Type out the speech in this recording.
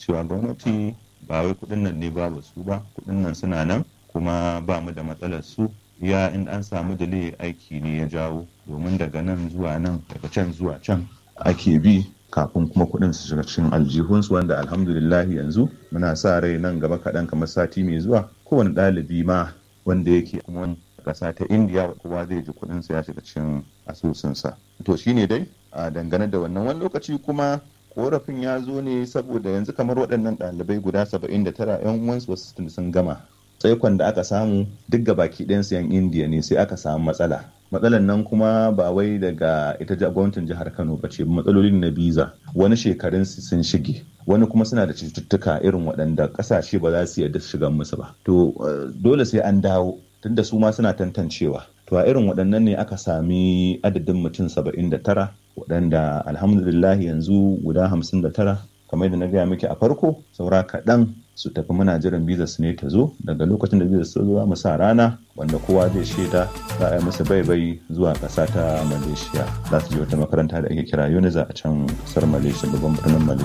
cewa gwamnati ba wai kuɗin nan ne babu su ba, kuɗin nan suna nan kuma ba mu da matsalar su. Ya in an samu delay aiki ne ya jawo, domin daga nan zuwa nan daga can zuwa can ake bi kafin kuma kuɗin su shiga cikin aljihunsu, wanda alhamdulillah yanzu muna sa rai nan gaba kaɗan kamar sati mai zuwa kowane ɗalibi ma wanda yake kuma ƙasa ta Indiya kowa zai ji kuɗinsa ya shiga cikin asusunsa. To shine dai a dangane da wannan. Wani lokaci kuma korafin ya zo ne saboda yanzu kamar waɗannan ɗalibai guda 79 'yan uwansu wasu sun gama, tsaikon da aka samu duk ga baki ɗayansu 'yan Indiya ne, sai aka samu matsalan nan kuma ba wai daga ita gwamnatin jihar Kano ba ce, matsalolin na biza, wani shekarun sun shige, wani kuma suna da cututtuka irin waɗanda ƙasashe ba za su yarda su shiga musu ba. To dole sai an dawo tunda su ma suna tantancewa. To a irin waɗannan ne aka sami adadin mutum 79 waɗanda alhamdulillah yanzu guda 59 kamar da na gaya miki a farko, saura kaɗan su tafi, muna jiran bizar su ne ta zo. Daga lokacin da bizar su zo mu sa rana wanda kowa zai shaida, za a yi musu baibai zuwa ƙasa ta Malaysia. Za su je wata makaranta da ake kira UNIZA a can ƙasar Malaysia, babban birnin Malaysia.